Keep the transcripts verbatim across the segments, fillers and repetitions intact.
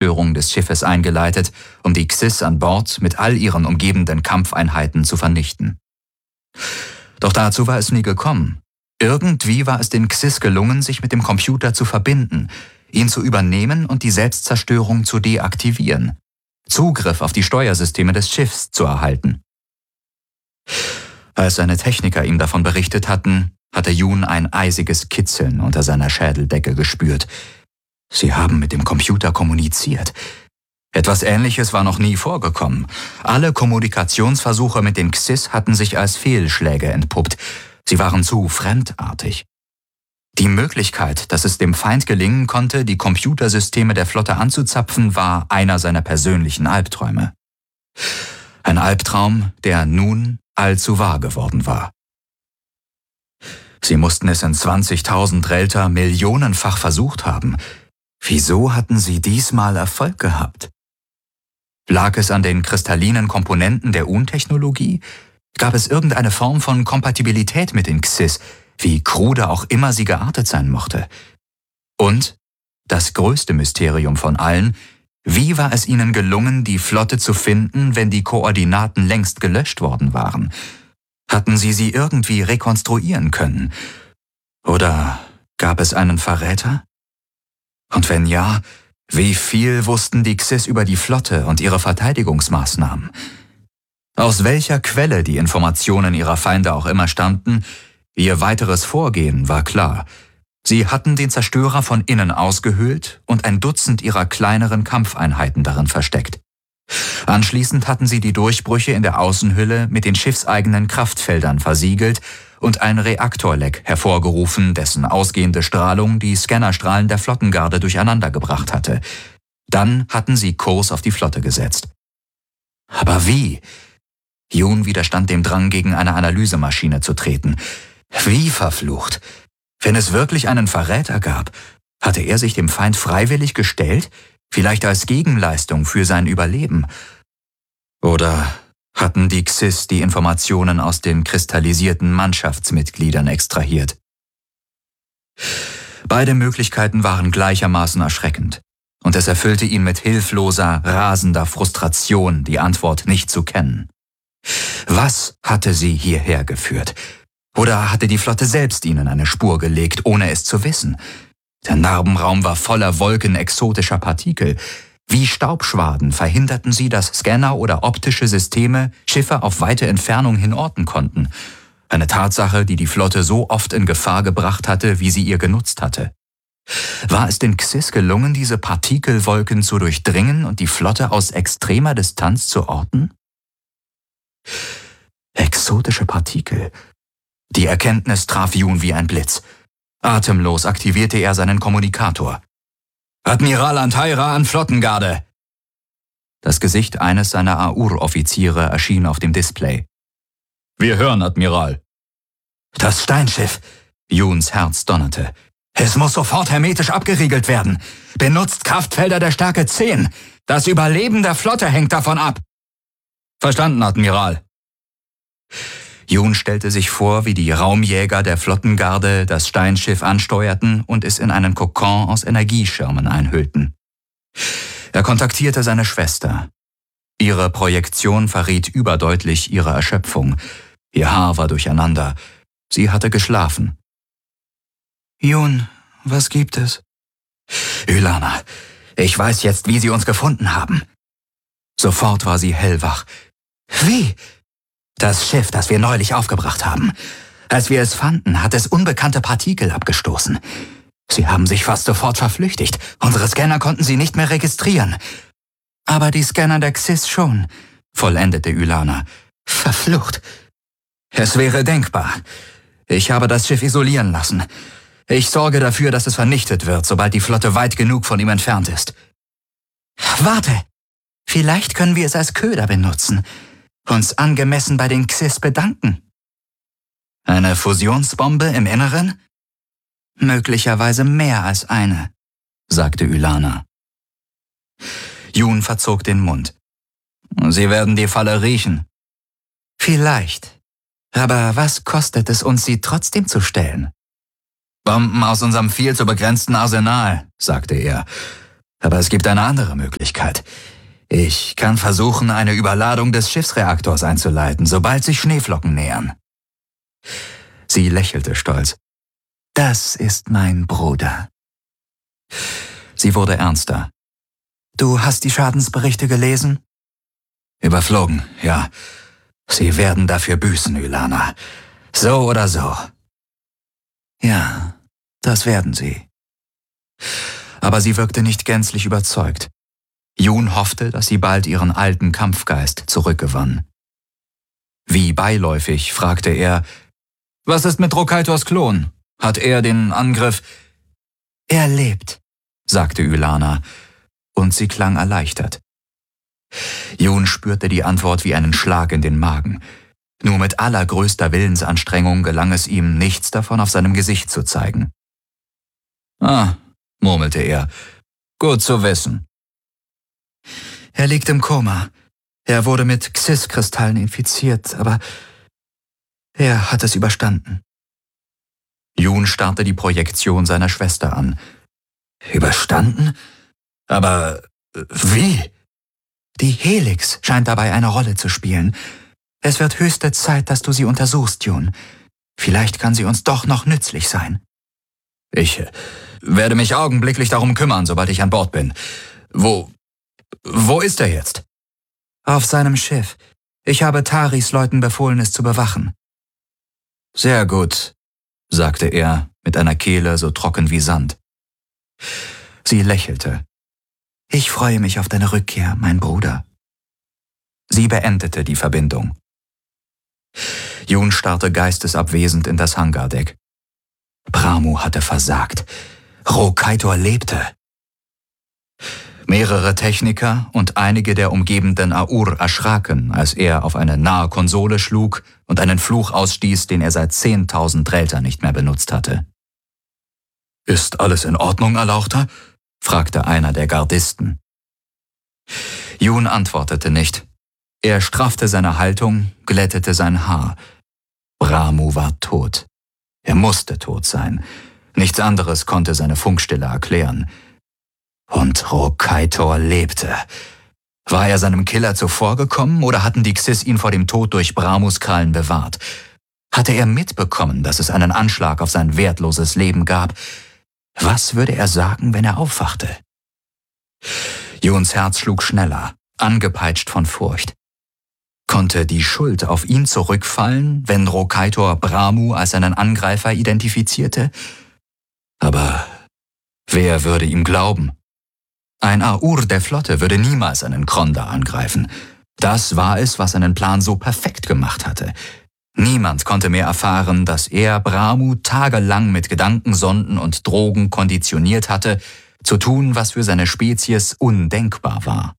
Selbstzerstörung des Schiffes eingeleitet, um die Xys an Bord mit all ihren umgebenden Kampfeinheiten zu vernichten. Doch dazu war es nie gekommen. Irgendwie war es den Xys gelungen, sich mit dem Computer zu verbinden, ihn zu übernehmen und die Selbstzerstörung zu deaktivieren, Zugriff auf die Steuersysteme des Schiffs zu erhalten. Als seine Techniker ihm davon berichtet hatten, hatte Jun ein eisiges Kitzeln unter seiner Schädeldecke gespürt. Sie haben mit dem Computer kommuniziert. Etwas Ähnliches war noch nie vorgekommen. Alle Kommunikationsversuche mit den Xys hatten sich als Fehlschläge entpuppt. Sie waren zu fremdartig. Die Möglichkeit, dass es dem Feind gelingen konnte, die Computersysteme der Flotte anzuzapfen, war einer seiner persönlichen Albträume. Ein Albtraum, der nun allzu wahr geworden war. Sie mussten es in zwanzigtausend Relter millionenfach versucht haben. Wieso hatten sie diesmal Erfolg gehabt? Lag es an den kristallinen Komponenten der Un-Technologie? Gab es irgendeine Form von Kompatibilität mit den Xys, wie krude auch immer sie geartet sein mochte? Und, das größte Mysterium von allen, wie war es ihnen gelungen, die Flotte zu finden, wenn die Koordinaten längst gelöscht worden waren? Hatten sie sie irgendwie rekonstruieren können? Oder gab es einen Verräter? Und wenn ja, wie viel wussten die Xys über die Flotte und ihre Verteidigungsmaßnahmen? Aus welcher Quelle die Informationen ihrer Feinde auch immer stammten, ihr weiteres Vorgehen war klar. Sie hatten den Zerstörer von innen ausgehöhlt und ein Dutzend ihrer kleineren Kampfeinheiten darin versteckt. Anschließend hatten sie die Durchbrüche in der Außenhülle mit den schiffseigenen Kraftfeldern versiegelt und ein Reaktorleck hervorgerufen, dessen ausgehende Strahlung die Scannerstrahlen der Flottengarde durcheinandergebracht hatte. Dann hatten sie Kurs auf die Flotte gesetzt. Aber wie? Jun widerstand dem Drang, gegen eine Analysemaschine zu treten. Wie verflucht? Wenn es wirklich einen Verräter gab, hatte er sich dem Feind freiwillig gestellt, vielleicht als Gegenleistung für sein Überleben? Oder hatten die Xys die Informationen aus den kristallisierten Mannschaftsmitgliedern extrahiert? Beide Möglichkeiten waren gleichermaßen erschreckend, und es erfüllte ihn mit hilfloser, rasender Frustration, die Antwort nicht zu kennen. Was hatte sie hierher geführt? Oder hatte die Flotte selbst ihnen eine Spur gelegt, ohne es zu wissen? Der Narbenraum war voller Wolken exotischer Partikel. Wie Staubschwaden verhinderten sie, dass Scanner oder optische Systeme Schiffe auf weite Entfernung hin orten konnten. Eine Tatsache, die die Flotte so oft in Gefahr gebracht hatte, wie sie ihr genutzt hatte. War es den Xys gelungen, diese Partikelwolken zu durchdringen und die Flotte aus extremer Distanz zu orten? Exotische Partikel. Die Erkenntnis traf Jun wie ein Blitz. Atemlos aktivierte er seinen Kommunikator. »Admiral Antaira an Flottengarde!« Das Gesicht eines seiner A U R-Offiziere erschien auf dem Display. »Wir hören, Admiral.« »Das Steinschiff!« Juns Herz donnerte. »Es muss sofort hermetisch abgeriegelt werden. Benutzt Kraftfelder der Stärke zehn. Das Überleben der Flotte hängt davon ab.« »Verstanden, Admiral.« Jun stellte sich vor, wie die Raumjäger der Flottengarde das Steinschiff ansteuerten und es in einen Kokon aus Energieschirmen einhüllten. Er kontaktierte seine Schwester. Ihre Projektion verriet überdeutlich ihre Erschöpfung. Ihr Haar war durcheinander. Sie hatte geschlafen. »Jun, was gibt es?« »Ylana, ich weiß jetzt, wie sie uns gefunden haben.« Sofort war sie hellwach. »Wie?« »Das Schiff, das wir neulich aufgebracht haben. Als wir es fanden, hat es unbekannte Partikel abgestoßen. Sie haben sich fast sofort verflüchtigt. Unsere Scanner konnten sie nicht mehr registrieren.« »Aber die Scanner der Xys schon«, vollendete Ylana. »Verflucht. Es wäre denkbar. Ich habe das Schiff isolieren lassen. Ich sorge dafür, dass es vernichtet wird, sobald die Flotte weit genug von ihm entfernt ist.« »Warte! Vielleicht können wir es als Köder benutzen. Uns angemessen bei den Xys bedanken.« »Eine Fusionsbombe im Inneren?« »Möglicherweise mehr als eine«, sagte Ylana. Jun verzog den Mund. »Sie werden die Falle riechen.« »Vielleicht. Aber was kostet es uns, sie trotzdem zu stellen?« »Bomben aus unserem viel zu begrenzten Arsenal«, sagte er. Aber es gibt eine andere Möglichkeit. Ich kann versuchen, eine Überladung des Schiffsreaktors einzuleiten, sobald sich Schneeflocken nähern. Sie lächelte stolz. Das ist mein Bruder. Sie wurde ernster. Du hast die Schadensberichte gelesen? Überflogen, ja. Sie werden dafür büßen, Ylana. So oder so. Ja, das werden sie. Aber sie wirkte nicht gänzlich überzeugt. Jun hoffte, dass sie bald ihren alten Kampfgeist zurückgewann. Wie beiläufig fragte er, was ist mit Rokaitors Klon? Hat er den Angriff? Er lebt, sagte Ylana, und sie klang erleichtert. Jun spürte die Antwort wie einen Schlag in den Magen. Nur mit allergrößter Willensanstrengung gelang es ihm, nichts davon auf seinem Gesicht zu zeigen. Ah, murmelte er, gut zu wissen. Er liegt im Koma. Er wurde mit Xyz-Kristallen infiziert, aber er hat es überstanden. Jun starrte die Projektion seiner Schwester an. Überstanden? Aber wie? Die Helix scheint dabei eine Rolle zu spielen. Es wird höchste Zeit, dass du sie untersuchst, Jun. Vielleicht kann sie uns doch noch nützlich sein. Ich werde mich augenblicklich darum kümmern, sobald ich an Bord bin. Wo, wo ist er jetzt? Auf seinem Schiff. Ich habe Taris Leuten befohlen, es zu bewachen. Sehr gut, sagte er mit einer Kehle so trocken wie Sand. Sie lächelte. Ich freue mich auf deine Rückkehr, mein Bruder. Sie beendete die Verbindung. Jun starrte geistesabwesend in das Hangardeck. Bramu hatte versagt. Rokaitor lebte. Mehrere Techniker und einige der umgebenden Aur erschraken, als er auf eine nahe Konsole schlug und einen Fluch ausstieß, den er seit zehntausend Drelter nicht mehr benutzt hatte. »Ist alles in Ordnung, Erlauchter?« fragte einer der Gardisten. Jun antwortete nicht. Er straffte seine Haltung, glättete sein Haar. Bramu war tot. Er musste tot sein. Nichts anderes konnte seine Funkstille erklären. Und Rokaitor lebte. War er seinem Killer zuvorgekommen oder hatten die Xyz ihn vor dem Tod durch Bramus Krallen bewahrt? Hatte er mitbekommen, dass es einen Anschlag auf sein wertloses Leben gab? Was würde er sagen, wenn er aufwachte? Juns Herz schlug schneller, angepeitscht von Furcht. Konnte die Schuld auf ihn zurückfallen, wenn Rokaitor Bramu als seinen Angreifer identifizierte? Aber wer würde ihm glauben? Ein Aur der Flotte würde niemals einen Kronda angreifen. Das war es, was seinen Plan so perfekt gemacht hatte. Niemand konnte mehr erfahren, dass er Bramu tagelang mit Gedankensonden und Drogen konditioniert hatte, zu tun, was für seine Spezies undenkbar war.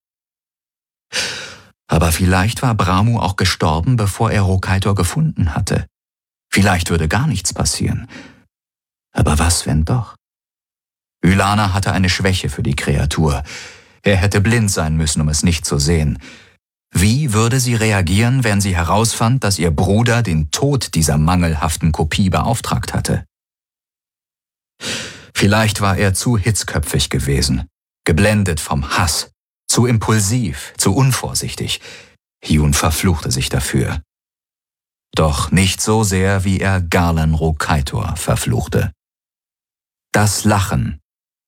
Aber vielleicht war Bramu auch gestorben, bevor er Rokaitor gefunden hatte. Vielleicht würde gar nichts passieren. Aber was, wenn doch? Ylana hatte eine Schwäche für die Kreatur. Er hätte blind sein müssen, um es nicht zu sehen. Wie würde sie reagieren, wenn sie herausfand, dass ihr Bruder den Tod dieser mangelhaften Kopie beauftragt hatte? Vielleicht war er zu hitzköpfig gewesen, geblendet vom Hass, zu impulsiv, zu unvorsichtig. Jun verfluchte sich dafür. Doch nicht so sehr, wie er Garlan Rokaitor verfluchte. Das Lachen.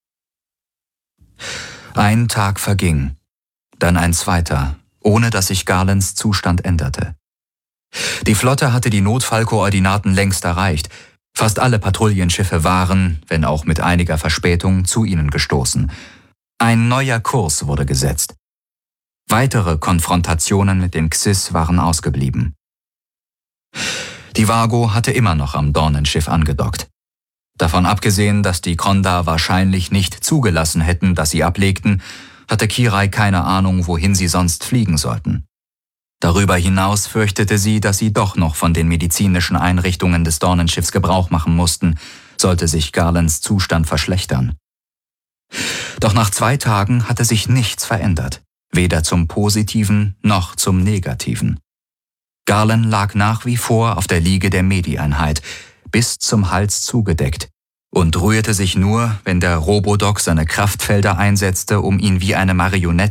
Ein Tag verging, dann ein zweiter, ohne dass sich Garlands Zustand änderte. Die Flotte hatte die Notfallkoordinaten längst erreicht. Fast alle Patrouillenschiffe waren, wenn auch mit einiger Verspätung, zu ihnen gestoßen. Ein neuer Kurs wurde gesetzt. Weitere Konfrontationen mit den Xyz waren ausgeblieben. Die Vago hatte immer noch am Dornenschiff angedockt. Davon abgesehen, dass die Kronda wahrscheinlich nicht zugelassen hätten, dass sie ablegten, hatte Kirai keine Ahnung, wohin sie sonst fliegen sollten. Darüber hinaus fürchtete sie, dass sie doch noch von den medizinischen Einrichtungen des Dornenschiffs Gebrauch machen mussten, sollte sich Garlands Zustand verschlechtern. Doch nach zwei Tagen hatte sich nichts verändert, weder zum Positiven noch zum Negativen. Garland lag nach wie vor auf der Liege der Medi-Einheit, bis zum Hals zugedeckt, und rührte sich nur, wenn der Robodoc seine Kraftfelder einsetzte, um ihn wie eine Marionette